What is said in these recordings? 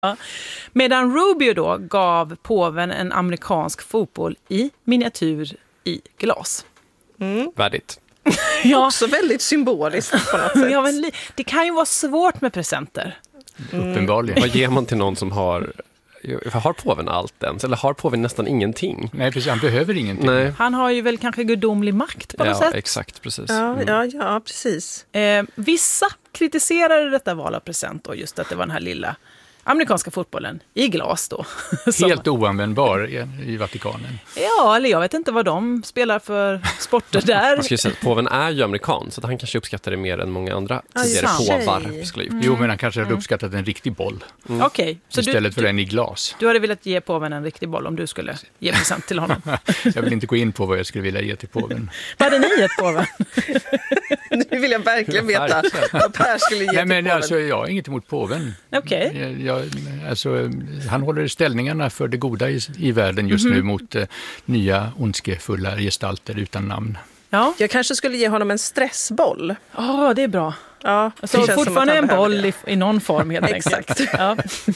Medan Rubio då gav påven en amerikansk fotboll i miniatyr i glas. Värdigt. Ja. Också väldigt symboliskt på något sätt. Ja, men det kan ju vara svårt med presenter. Uppenbarligen. Vad ger man till någon som har påven allt ens? Eller har påven nästan ingenting? Nej, precis. Han behöver ingenting. Nej. Han har ju väl kanske gudomlig makt på något sätt. Ja, exakt, precis. Ja, precis. Vissa kritiserade detta val av present och just att det var den här lilla amerikanska fotbollen i glas då. Helt oanvändbar i Vatikanen. Ja, eller jag vet inte vad de spelar för sporter där. Man ska ju säga att påven är ju amerikan, så att han kanske uppskattar det mer än många andra tidigare påvar skulle ha gjort. Jo, men han kanske hade uppskattat en riktig boll. Okej, så istället för en i glas. Du hade velat ge påven en riktig boll om du skulle ge present till honom. Jag vill inte gå in på vad jag skulle vilja ge till påven. Vad hade ni gett påven? Nu vill jag verkligen veta vad Per skulle ge till påven. Alltså, jag har inget emot påven. Okej. Han håller ställningarna för det goda i världen just nu mot nya ondskefulla gestalter utan namn. Ja. Jag kanske skulle ge honom en stressboll. Det är bra. Ja, så fortfarande en boll i någon form helt Exakt. enkelt. Ja.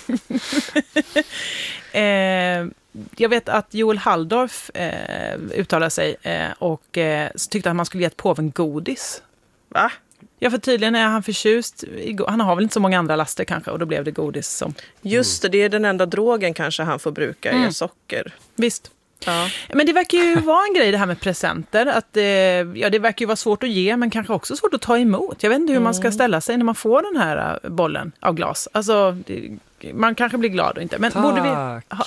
Jag vet att Joel Halldorf uttalade sig och tyckte att man skulle ge ett påven godis. Va? Ja, för tydligen är han förtjust. Han har väl inte så många andra laster kanske, och då blev det godis som... Just det är den enda drogen kanske han får bruka, är socker. Visst. Ja. Men det verkar ju vara en grej det här med presenter. Att, det verkar ju vara svårt att ge, men kanske också svårt att ta emot. Jag vet inte hur man ska ställa sig när man får den här bollen av glas. Alltså, man kanske blir glad och inte. Men borde vi...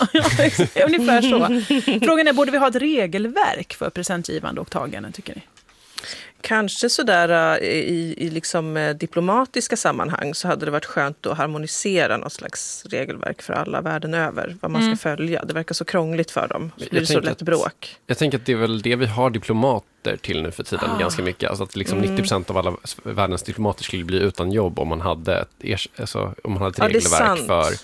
Ja, ungefär så. Frågan är, borde vi ha ett regelverk för presentgivande och tagande, tycker ni? Kanske sådär i liksom diplomatiska sammanhang så hade det varit skönt att harmonisera något slags regelverk för alla världen över. Vad man ska följa. Det verkar så krångligt för dem. Så blir det så lätt bråk. Jag tänker att det är väl det vi har diplomater till nu för tiden ganska mycket. Alltså att liksom 90% av alla världens diplomater skulle bli utan jobb om man hade ett regelverk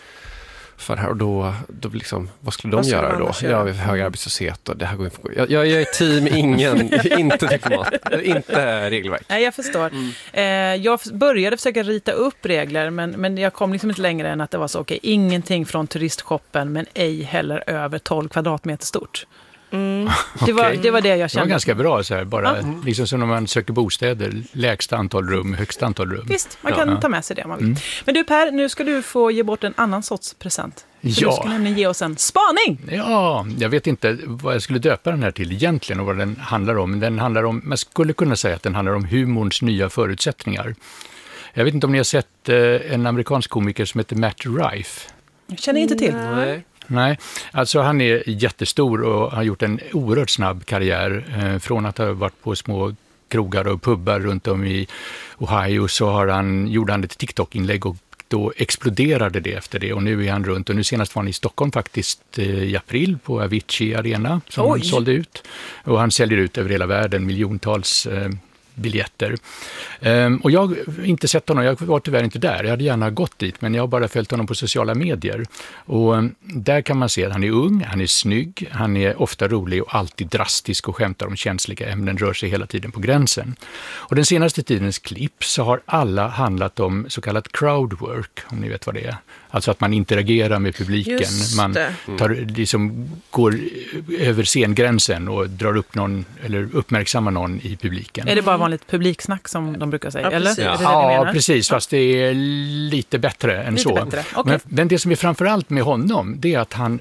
för här, och då liksom, vad skulle de göra då? Jag har hög arbetslöshet och det här går inte. Jag är team inte diplomat, inte regelverk. Nej, jag förstår. Jag började försöka rita upp regler, men jag kom liksom inte längre än att det var så okej, ingenting från turistshoppen, men ej heller över 12 kvadratmeter stort. Det var det jag kände. Det var ganska bra så här, bara liksom som när man söker bostäder, lägsta antal rum, högsta antal rum. Visst, man kan ta med sig det om man vill. Men du Per, nu ska du få ge bort en annan sorts present. Du ska nämligen ge oss en spaning. Ja, jag vet inte vad jag skulle döpa den här till egentligen och vad den handlar om. Den handlar om, man skulle kunna säga att den handlar om humorns nya förutsättningar. Jag vet inte om ni har sett en amerikansk komiker som heter Matt Rife. Jag känner inte till. Nej, alltså han är jättestor och har gjort en oerhört snabb karriär. Från att ha varit på små krogar och pubbar runt om i Ohio så gjorde han ett TikTok-inlägg och då exploderade det efter det. Och nu är han runt, och nu senast var han i Stockholm faktiskt i april på Avicii Arena som han sålde ut. Och han säljer ut över hela världen miljontals biljetter. Och jag har inte sett honom, jag var tyvärr inte där. Jag hade gärna gått dit, men jag har bara följt honom på sociala medier. Och där kan man se att han är ung, han är snygg, han är ofta rolig och alltid drastisk och skämtar om känsliga ämnen, rör sig hela tiden på gränsen. Och den senaste tidens klipp så har alla handlat om så kallat crowdwork, om ni vet vad det är. Alltså att man interagerar med publiken. Man liksom går över scengränsen och drar upp någon eller uppmärksammar någon i publiken. Är det bara vanligt publiksnack som de brukar säga? Ja, eller? precis. Är det det du menar? Precis, fast det är lite bättre än lite så. Bättre. Okay. Men det som är framförallt med honom, det är att han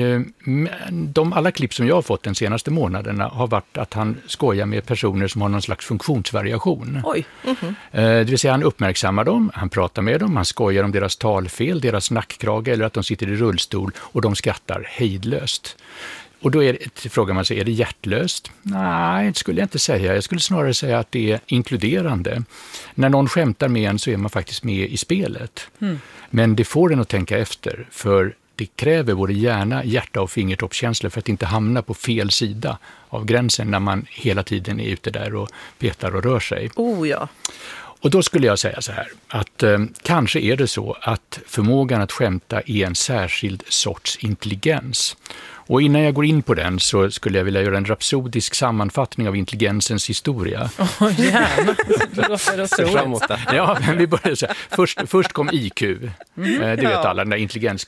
alla klipp som jag har fått de senaste månaderna har varit att han skojar med personer som har någon slags funktionsvariation. Oj. Det vill säga han uppmärksammar dem, han pratar med dem, han skojar om deras talfel, deras nackkrage eller att de sitter i rullstol och de skrattar hejdlöst. Och då frågar man sig, är det hjärtlöst? Nej, det skulle jag inte säga. Jag skulle snarare säga att det är inkluderande. När någon skämtar med en så är man faktiskt med i spelet. Men det får en att tänka efter, för det kräver både hjärna, hjärta och fingertoppskänslor för att inte hamna på fel sida av gränsen när man hela tiden är ute där och petar och rör sig. Ja. Och då skulle jag säga så här, att kanske är det så att förmågan att skämta är en särskild sorts intelligens. Och innan jag går in på den så skulle jag vilja göra en rapsodisk sammanfattning av intelligensens historia. Gärna. Det låter otroligt. Framåt där. Ja, men vi börjar så här. Först kom IQ. Det vet alla, den där